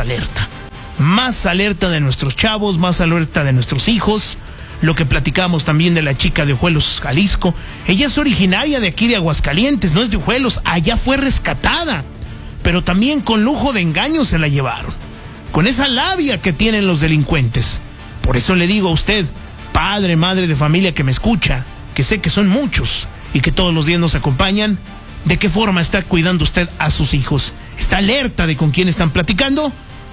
alerta. Más alerta de nuestros chavos, más alerta de nuestros hijos. Lo que platicamos también de la chica de Ojuelos, Jalisco. Ella es originaria de aquí de Aguascalientes, no es de Ojuelos. Allá fue rescatada, pero también con lujo de engaño se la llevaron. Con esa labia que tienen los delincuentes. Por eso le digo a usted, padre, madre de familia que me escucha, que sé que son muchos y que todos los días nos acompañan, ¿de qué forma está cuidando usted a sus hijos? ¿Está alerta de con quién están platicando?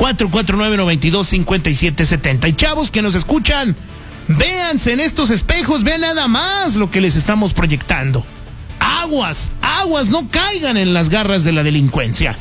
449-925770. Y chavos que nos escuchan, véanse en estos espejos, vean nada más lo que les estamos proyectando. Aguas, no caigan en las garras de la delincuencia.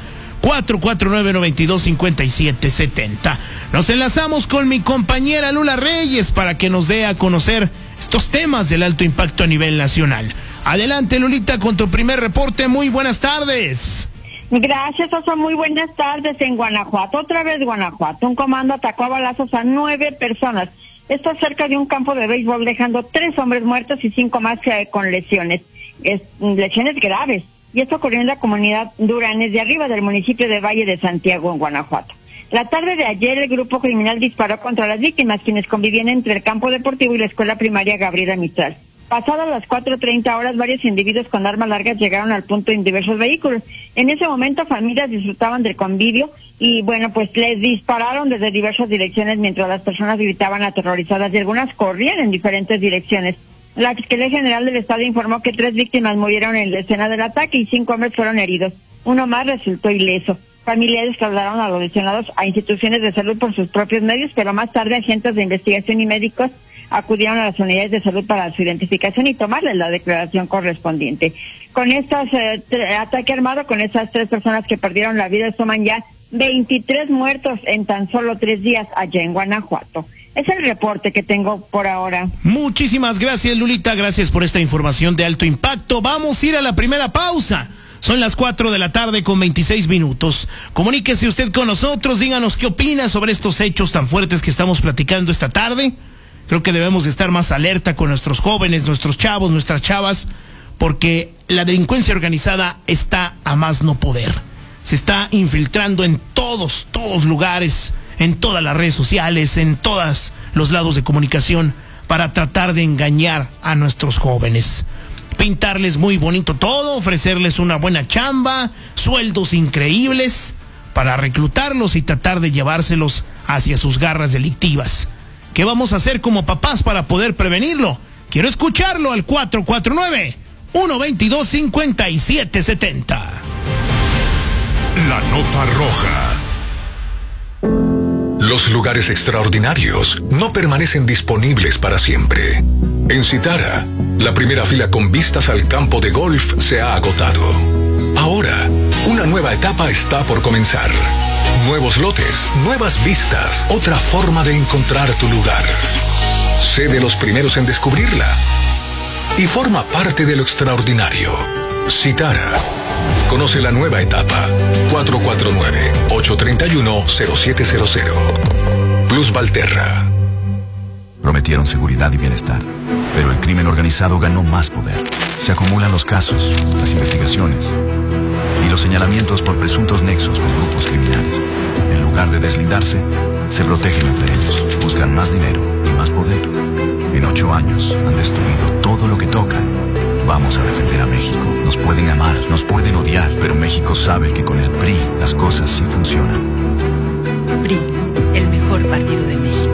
449-925770. Nos enlazamos con mi compañera Lula Reyes para que nos dé a conocer estos temas del alto impacto a nivel nacional. Adelante, Lulita, con tu primer reporte. Muy buenas tardes. Gracias, Oso. Muy buenas tardes. En Guanajuato, otra vez Guanajuato, un comando atacó a balazos a 9 personas. Esto cerca de un campo de béisbol, dejando 3 hombres muertos y 5 más con lesiones. Lesiones graves. Y esto ocurrió en la comunidad Duranes de Arriba del municipio de Valle de Santiago, en Guanajuato. La tarde de ayer, el grupo criminal disparó contra las víctimas, quienes convivían entre el campo deportivo y la escuela primaria Gabriela Mistral. Pasadas las 4:30 horas, varios individuos con armas largas llegaron al punto en diversos vehículos. En ese momento, familias disfrutaban del convivio y, bueno, pues les dispararon desde diversas direcciones mientras las personas gritaban aterrorizadas y algunas corrían en diferentes direcciones. La Fiscalía General del Estado informó que 3 víctimas murieron en la escena del ataque y 5 hombres fueron heridos. Uno más resultó ileso. Familiares trasladaron a los lesionados a instituciones de salud por sus propios medios, pero más tarde agentes de investigación y médicos acudieron a las unidades de salud para su identificación y tomarles la declaración correspondiente. Con ataque armado, con estas 3 personas que perdieron la vida, suman ya 23 muertos en tan solo 3 días allá en Guanajuato. Es el reporte que tengo por ahora. Muchísimas gracias, Lulita. Gracias por esta información de alto impacto. Vamos a ir a la primera pausa. Son las 4:26 p.m. Comuníquese usted con nosotros, díganos qué opina sobre estos hechos tan fuertes que estamos platicando esta tarde. Creo que debemos de estar más alerta con nuestros jóvenes, nuestros chavos, nuestras chavas, porque la delincuencia organizada está a más no poder. Se está infiltrando en todos lugares, en todas las redes sociales, en todos los lados de comunicación, para tratar de engañar a nuestros jóvenes. Pintarles muy bonito todo, ofrecerles una buena chamba, sueldos increíbles, para reclutarlos y tratar de llevárselos hacia sus garras delictivas. ¿Qué vamos a hacer como papás para poder prevenirlo? Quiero escucharlo al 449-122-5770. La nota roja. Los lugares extraordinarios no permanecen disponibles para siempre. En Citara, la primera fila con vistas al campo de golf se ha agotado. Ahora, una nueva etapa está por comenzar. Nuevos lotes, nuevas vistas, otra forma de encontrar tu lugar. Sé de los primeros en descubrirla y forma parte de lo extraordinario. Citara. Conoce la nueva etapa. 449-831-0700. Plus Valterra. Prometieron seguridad y bienestar, pero el crimen organizado ganó más poder. Se acumulan los casos, las investigaciones y los señalamientos por presuntos nexos con grupos criminales. En lugar de deslindarse, se protegen entre ellos, buscan más dinero y más poder. En 8 años han destruido todo lo que tocan. Vamos a defender a México. Nos pueden amar, nos pueden odiar, pero México sabe que con el PRI las cosas sí funcionan. PRI, el mejor partido de México.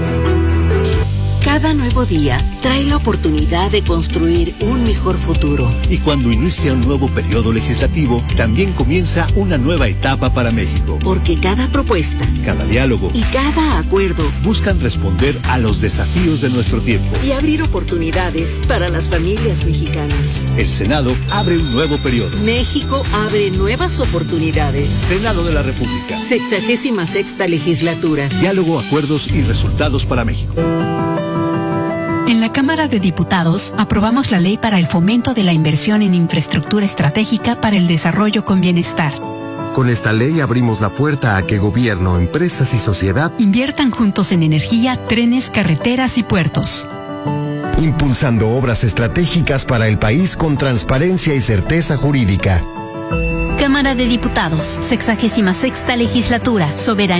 Cada nuevo día trae la oportunidad de construir un mejor futuro. Y cuando inicia un nuevo periodo legislativo, también comienza una nueva etapa para México. Porque cada propuesta, cada diálogo y cada acuerdo buscan responder a los desafíos de nuestro tiempo y abrir oportunidades para las familias mexicanas. El Senado abre un nuevo periodo. México abre nuevas oportunidades. Senado de la República. 66ª legislatura. Diálogo, acuerdos y resultados para México. En la Cámara de Diputados aprobamos la ley para el fomento de la inversión en infraestructura estratégica para el desarrollo con bienestar. Con esta ley abrimos la puerta a que gobierno, empresas y sociedad inviertan juntos en energía, trenes, carreteras y puertos. Impulsando obras estratégicas para el país con transparencia y certeza jurídica. Cámara de Diputados, 66ª legislatura, soberanía.